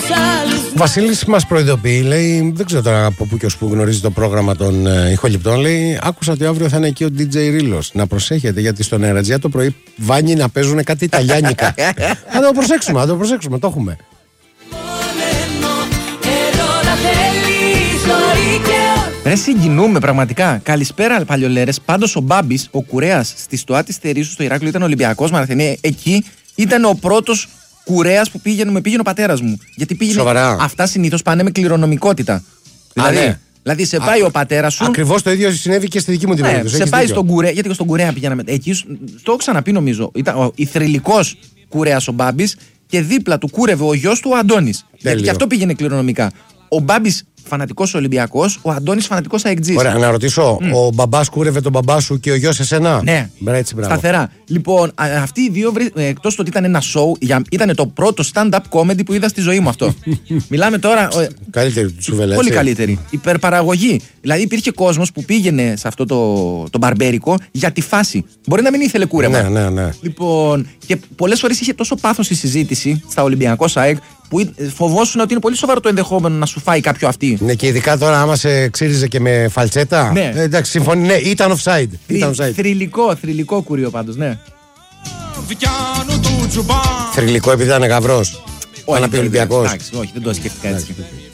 Ο Βασίλης μας προειδοποιεί, λέει, δεν ξέρω τώρα από πού και ως πού γνωρίζει το πρόγραμμα των ηχοληπτών. Λέει, άκουσα ότι αύριο θα είναι εκεί ο DJ Ρίλος. Να προσέχετε, γιατί στον Εραντζιά το πρωί βάνει να παίζουν κάτι Ιταλιάνικα. Θα το προσέξουμε, το έχουμε. Ρε, συγκινούμε πραγματικά. Καλησπέρα, παλιολέρες. Πάντως ο Μπάμπης, ο κουρέας στη Στοά της Τερίσου στο Ηράκλειο, ήταν Ολυμπιακός Μαραθενή. Εκεί ήταν ο πρώτος κουρέας που με πήγαινε ο πατέρας μου. Γιατί πήγαινε. Σοβαρά. Αυτά συνήθως πάνε με κληρονομικότητα. Δηλαδή σε πάει ο πατέρας σου. Ακριβώς το ίδιο συνέβη και στη δική μου την περίπτωση. Σε πάει στον κουρέα, γιατί στον κουρέα πηγαίναμε. Εκεί, το έχω ξαναπεί νομίζω. Ήταν η θρυλικός κουρέας ο Μπάμπης και δίπλα του κούρευε ο γιος του ο Αντώνης. Γιατί και αυτό πήγαινε κληρονομικά. Ο Μπάμπης φανατικός Ολυμπιακός, ο Αντώνης φανατικός αεκτζής. Ωραία, να ρωτήσω, ο μπαμπάς κούρευε τον μπαμπά σου και ο γιος εσένα? Ναι, έτσι, σταθερά. Λοιπόν, αυτοί οι δύο, εκτός το ότι ήταν ένα show, ήταν το πρώτο stand-up comedy που είδα στη ζωή μου αυτό. Μιλάμε τώρα. Καλύτερη του Τσουβέλα. Πολύ καλύτερη. Υπερπαραγωγή. Δηλαδή υπήρχε κόσμος που πήγαινε σε αυτό το μπαρμπέρικο για τη φάση. Μπορεί να μην ήθελε κούρεμα. Ναι. Λοιπόν, και πολλές φορές είχε τόσο πάθος η συζήτηση στα Ολυμπιακό ΣΑΕΚ που φοβόσουν ότι είναι πολύ σοβαρό το ενδεχόμενο να σου φάει κάποιο αυτή. Ναι, και ειδικά τώρα άμα σε ξύριζε και με φαλτσέτα. Ναι. Εντάξει, συμφωνεί. Ναι, ήταν offside. Θρυλικό κουρίο πάντως, ναι. Θρυλικό επειδή ήταν γαυρός. Όχι, Ολυμπιακός. όχι, δεν το σκέφτηκα έτσι.